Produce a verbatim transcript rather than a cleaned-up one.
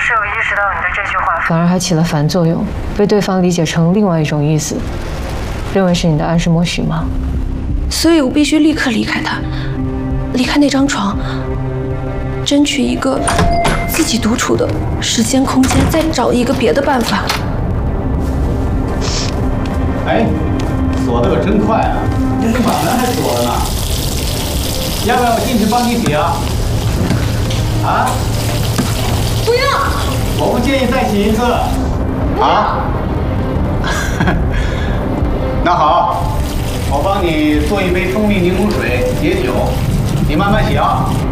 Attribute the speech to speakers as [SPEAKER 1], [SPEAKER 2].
[SPEAKER 1] 是有意识到你的这句话，
[SPEAKER 2] 反而还起了反作用，被对方理解成另外一种意思，认为是你的暗示默许吗？
[SPEAKER 3] 所以我必须立刻离开他，离开那张床，争取一个自己独处的时间空间，再找一个别的办法。
[SPEAKER 4] 哎，锁的可真快啊！这把门还锁了呢。要不要我进去帮你洗啊？啊？
[SPEAKER 3] 不要！
[SPEAKER 4] 我不介意再洗一次。啊？那好，我帮你做一杯蜂蜜柠檬水解酒，你慢慢洗啊。